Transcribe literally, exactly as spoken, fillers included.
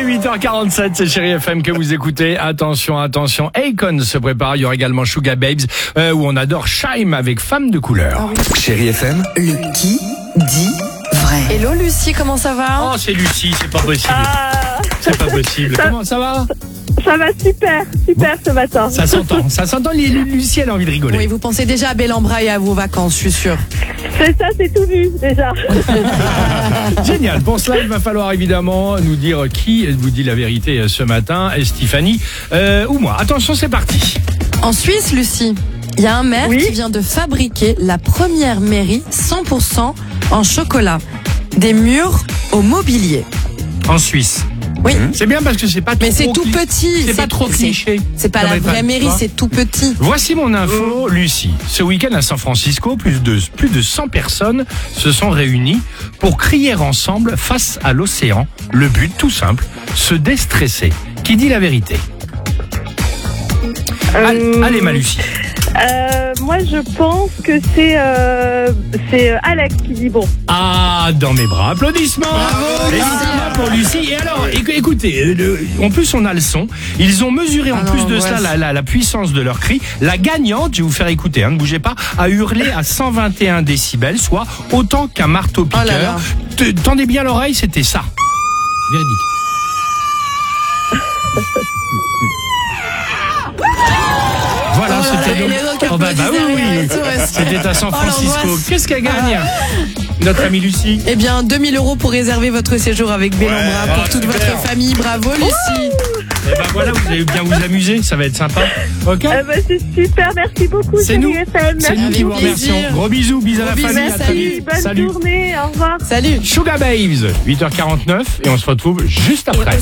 huit heures quarante-sept, c'est Chérie F M que vous écoutez. Attention, attention, Akon se prépare. Il y aura également Sugar Babes, euh, où on adore Shime avec Femme de couleur. Ah oui. Chérie F M, Le qui dit vrai. Hello Lucie, comment ça va? Oh, c'est Lucie, c'est pas possible. Ah, C'est pas possible. Ça- Comment ça va? ça va super, super ce matin. Ça s'entend, ça s'entend. Lu- Lucie, elle a envie de rigoler. Oui, vous pensez déjà à Bellambra et à vos vacances, je suis sûre. C'est ça, c'est tout vu déjà. Génial. Pour cela, il va falloir évidemment nous dire qui vous dit la vérité ce matin. Stéphanie euh, ou moi. Attention, c'est parti. En Suisse, Lucie, il y a un maire Oui. qui vient de fabriquer la première mairie cent pour cent en chocolat. Des murs au mobilier. En Suisse. Oui. C'est bien parce que c'est pas trop Mais c'est tout cli- petit. C'est pas trop c'est- cliché. C'est pas Comme la les vraie fans, mairie, tu vois. c'est tout petit. Voici mon info, Lucie. Ce week-end à San Francisco, plus de, plus de cent personnes se sont réunies pour crier ensemble face à l'océan. Le but, tout simple, se déstresser. Qui dit la vérité? Allez, Euh, allez, ma Lucie. euh, moi, je pense que c'est euh, c'est euh, Alex qui dit bon. Ah, dans mes bras. Applaudissements. Bravo, Évidemment pour Lucie. Et alors, éc- écoutez, euh, le- en plus on a le son. Ils ont mesuré en Ah plus non, de ouais, cela c'est- la, la, la puissance de leur cri. La gagnante, je vais vous faire écouter, hein, ne bougez pas, a hurlé à cent vingt et un décibels, soit autant qu'un marteau Oh là piqueur. là. Te- Tendez bien l'oreille, c'était ça. Véridique. Voilà, Oh là c'était là, donc. et les autres qui Oh bah, bah oui, applaudissent oui. derrière et tout, ouais. C'était à San Oh, Francisco. l'angoisse. Qu'est-ce qu'elle gagne, notre amie Lucie? Eh bien, deux mille euros pour réserver votre séjour avec Bellambra Ouais, pour ah, toute super. votre famille. Bravo, Lucie. Eh ben voilà, vous allez bien vous amuser, ça va être sympa. Ok? Euh, bah, c'est super, merci beaucoup C'est Chérie nous. F M. C'est nous Avec qui vous plaisir. remercions. Gros bisous, bisous à la Gros famille. bisous, À très salut, vite. Bonne Salut. journée, au revoir. Salut. Sugar Babes, huit heures quarante-neuf et on se retrouve juste après.